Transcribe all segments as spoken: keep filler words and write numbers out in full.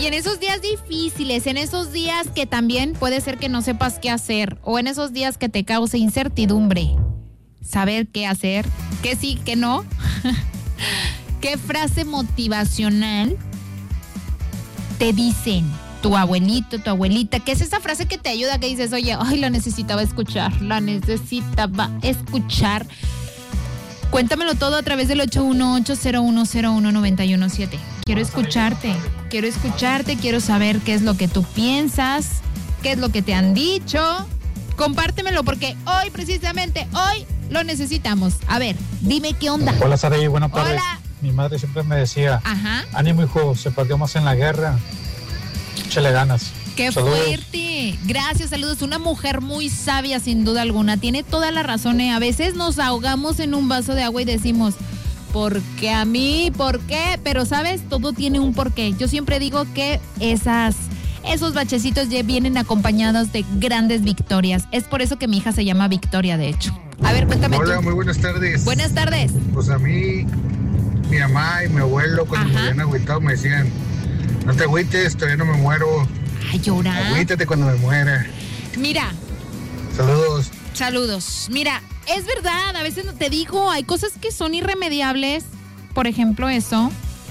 Y en esos días difíciles, en esos días que también puede ser que no sepas qué hacer, o en esos días que te cause incertidumbre, saber qué hacer, qué sí, qué no, qué frase motivacional te dicen tu abuelito, tu abuelita, ¿qué es esa frase que te ayuda, que dices, oye, ay, la necesitaba escuchar, la necesitaba escuchar? Cuéntamelo todo a través del ocho uno ocho, cero uno cero uno, nueve uno siete. Quiero escucharte, quiero escucharte, quiero saber qué es lo que tú piensas, qué es lo que te han dicho. Compártemelo porque hoy, precisamente, hoy lo necesitamos. A ver, dime qué onda. Hola, Saraí, buenas tardes. Hola. Mi madre siempre me decía, Ajá. ánimo, hijo, se perdió más en la guerra. Échale ganas. ¡Qué Saludos. fuerte! Gracias, saludos. Una mujer muy sabia, sin duda alguna. Tiene toda la razón, ¿eh? A veces nos ahogamos en un vaso de agua y decimos, ¿por qué a mí? ¿Por qué? Pero, ¿sabes? Todo tiene un porqué. Yo siempre digo que esas, esos bachecitos ya vienen acompañados de grandes victorias. Es por eso que mi hija se llama Victoria, de hecho. A ver, cuéntame. Hola, tú. muy buenas tardes. Buenas tardes. Pues a mí, mi mamá y mi abuelo, cuando Ajá. me habían agüitado, me decían, no te agüites, todavía no me muero. Ay, llora. Agüítate cuando me muera. Mira, Saludos. saludos. Mira, es verdad, a veces no te digo, hay cosas que son irremediables. Por ejemplo, eso.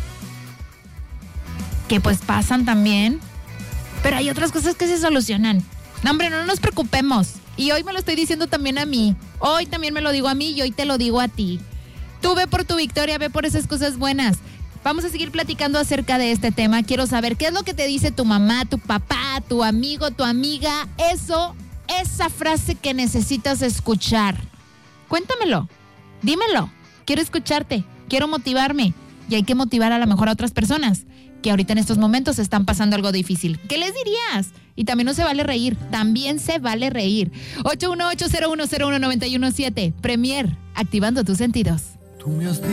Que pues pasan también. Pero hay otras cosas que se solucionan. No, hombre, no nos preocupemos. Y hoy me lo estoy diciendo también a mí. Hoy también me lo digo a mí y hoy te lo digo a ti. Tú ve por tu victoria, ve por esas cosas buenas. Vamos a seguir platicando acerca de este tema. Quiero saber qué es lo que te dice tu mamá, tu papá, tu amigo, tu amiga. Eso, esa frase que necesitas escuchar. Cuéntamelo, dímelo. Quiero escucharte, quiero motivarme. Y hay que motivar a lo mejor a otras personas que ahorita en estos momentos están pasando algo difícil. ¿Qué les dirías? Y también no se vale reír, también se vale reír. ocho uno ocho, cero uno cero uno, nueve uno siete. Premier, activando tus sentidos. Tú me has